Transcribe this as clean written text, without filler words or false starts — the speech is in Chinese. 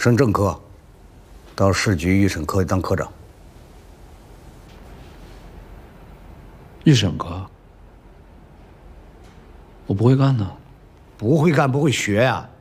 升正科，到市局预审科当科长。 预审科？我不会干呢。 不会干不会学呀、